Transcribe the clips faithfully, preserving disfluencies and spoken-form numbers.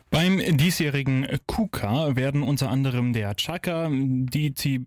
Beim diesjährigen KUKA werden unter anderem der Chaka, D T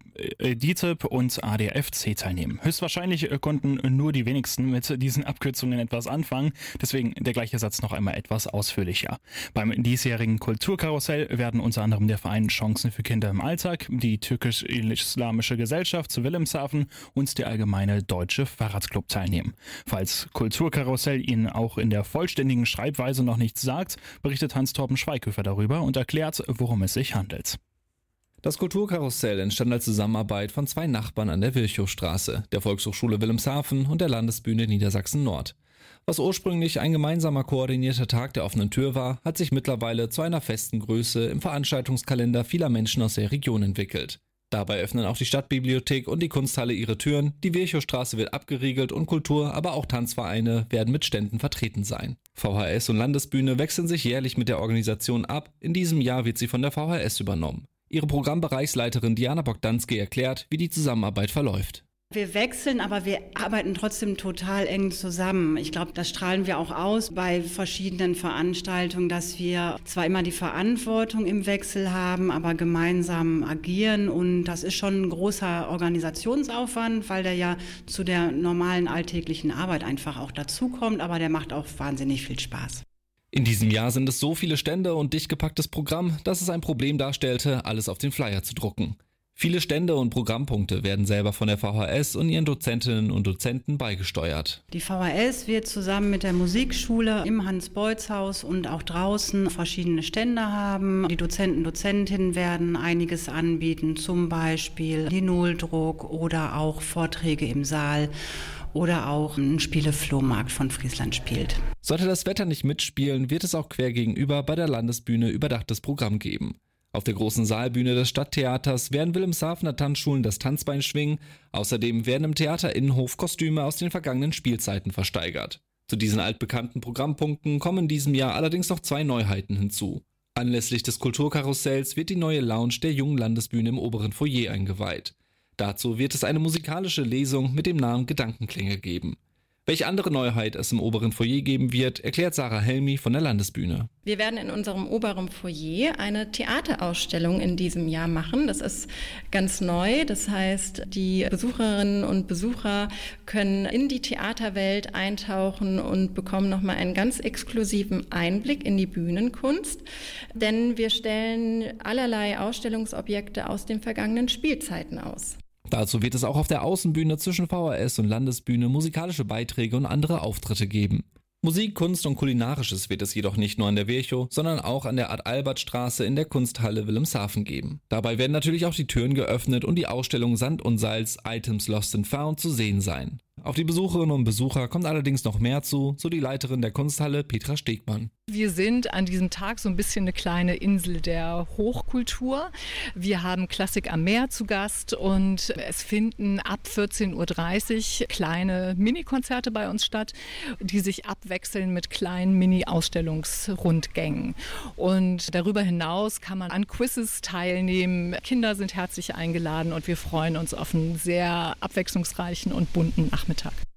I und A D F C teilnehmen. Höchstwahrscheinlich konnten nur die wenigsten mit diesen Abkürzungen etwas anfangen, deswegen der gleiche Satz noch einmal etwas ausführlicher. Beim diesjährigen Kulturkarussell werden unter anderem der Verein Chancen für Kinder im Alltag, die türkisch-islamische Gesellschaft zu Wilhelmshaven und der allgemeine Deutsche Fahrradclub teilnehmen. Falls Kulturkarussell Ihnen auch in der vollständigen Schreibweise noch nichts sagt, berichtet Hans-Torben Schweighöfer darüber und erklärt, worum es sich handelt. Das Kulturkarussell entstand als Zusammenarbeit von zwei Nachbarn an der Virchowstraße, der Volkshochschule Wilhelmshaven und der Landesbühne Niedersachsen Nord. Was ursprünglich ein gemeinsamer koordinierter Tag der offenen Tür war, hat sich mittlerweile zu einer festen Größe im Veranstaltungskalender vieler Menschen aus der Region entwickelt. Dabei öffnen auch die Stadtbibliothek und die Kunsthalle ihre Türen, die Virchowstraße wird abgeriegelt und Kultur, aber auch Tanzvereine werden mit Ständen vertreten sein. V H S und Landesbühne wechseln sich jährlich mit der Organisation ab, in diesem Jahr wird sie von der V H S übernommen. Ihre Programmbereichsleiterin Diana Bogdanski erklärt, wie die Zusammenarbeit verläuft. Wir wechseln, aber wir arbeiten trotzdem total eng zusammen. Ich glaube, das strahlen wir auch aus bei verschiedenen Veranstaltungen, dass wir zwar immer die Verantwortung im Wechsel haben, aber gemeinsam agieren. Und das ist schon ein großer Organisationsaufwand, weil der ja zu der normalen alltäglichen Arbeit einfach auch dazukommt. Aber der macht auch wahnsinnig viel Spaß. In diesem Jahr sind es so viele Stände und dicht gepacktes Programm, dass es ein Problem darstellte, alles auf den Flyer zu drucken. Viele Stände und Programmpunkte werden selber von der V H S und ihren Dozentinnen und Dozenten beigesteuert. Die V H S wird zusammen mit der Musikschule im Hans-Beutz-Haus und auch draußen verschiedene Stände haben. Die Dozenten und Dozentinnen werden einiges anbieten, zum Beispiel Linoldruck oder auch Vorträge im Saal oder auch ein Spieleflohmarkt von Friesland spielt. Sollte das Wetter nicht mitspielen, wird es auch quer gegenüber bei der Landesbühne überdachtes Programm geben. Auf der großen Saalbühne des Stadttheaters werden Wilhelmshavener Tanzschulen das Tanzbein schwingen. Außerdem werden im Theaterinnenhof Kostüme aus den vergangenen Spielzeiten versteigert. Zu diesen altbekannten Programmpunkten kommen in diesem Jahr allerdings noch zwei Neuheiten hinzu. Anlässlich des Kulturkarussells wird die neue Lounge der Jungen Landesbühne im oberen Foyer eingeweiht. Dazu wird es eine musikalische Lesung mit dem Namen Gedankenklänge geben. Welche andere Neuheit es im oberen Foyer geben wird, erklärt Sarah Helmi von der Landesbühne. Wir werden in unserem oberen Foyer eine Theaterausstellung in diesem Jahr machen. Das ist ganz neu. Das heißt, die Besucherinnen und Besucher können in die Theaterwelt eintauchen und bekommen nochmal einen ganz exklusiven Einblick in die Bühnenkunst. Denn wir stellen allerlei Ausstellungsobjekte aus den vergangenen Spielzeiten aus. Dazu wird es auch auf der Außenbühne zwischen V H S und Landesbühne musikalische Beiträge und andere Auftritte geben. Musik, Kunst und Kulinarisches wird es jedoch nicht nur an der Virchow, sondern auch an der Ad-Albert-Straße in der Kunsthalle Wilhelmshaven geben. Dabei werden natürlich auch die Türen geöffnet und die Ausstellung Sand und Salz Items Lost and Found zu sehen sein. Auf die Besucherinnen und Besucher kommt allerdings noch mehr zu, so die Leiterin der Kunsthalle Petra Stegmann. Wir sind an diesem Tag so ein bisschen eine kleine Insel der Hochkultur. Wir haben Klassik am Meer zu Gast und es finden ab vierzehn Uhr dreißig kleine Mini-Konzerte bei uns statt, die sich abwechseln mit kleinen Mini-Ausstellungsrundgängen. Und darüber hinaus kann man an Quizzes teilnehmen. Kinder sind herzlich eingeladen und wir freuen uns auf einen sehr abwechslungsreichen und bunten Nachmittag.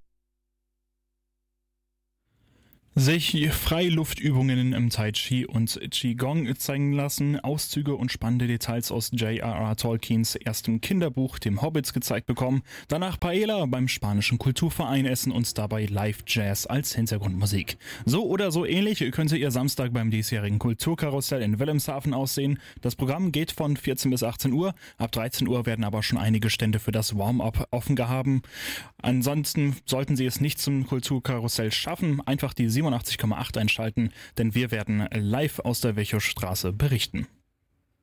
Sich Freiluftübungen im Tai Chi und Qigong zeigen lassen, Auszüge und spannende Details aus J R R. Tolkiens erstem Kinderbuch, dem Hobbits, gezeigt bekommen, danach Paella beim spanischen Kulturverein essen und dabei Live-Jazz als Hintergrundmusik. So oder so ähnlich könnte Ihr Samstag beim diesjährigen Kulturkarussell in Wilhelmshaven aussehen. Das Programm geht von vierzehn bis achtzehn Uhr, ab dreizehn Uhr werden aber schon einige Stände für das Warm-up offen gehaben. Ansonsten sollten Sie es nicht zum Kulturkarussell schaffen, einfach die siebenundachtzig Komma acht einschalten, denn wir werden live aus der Virchowstraße berichten.